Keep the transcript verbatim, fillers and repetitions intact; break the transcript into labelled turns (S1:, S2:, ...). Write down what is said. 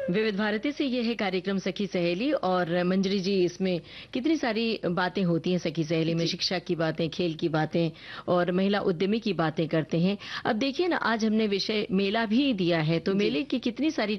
S1: विविध भारती से ये है कार्यक्रम सखी सहेली। और मंजरी जी, इसमें कितनी सारी बातें होती हैं सखी सहेली में, शिक्षा की बातें, खेल की बातें और महिला उद्यमी की बातें करते हैं। अब देखिए ना, आज हमने विषय मेला भी दिया है, तो मेले की कितनी सारी